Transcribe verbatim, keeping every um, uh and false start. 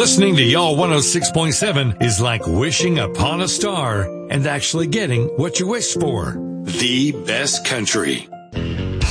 Listening to Y'all one oh six point seven is like wishing upon a star and actually getting what you wish for. The best country.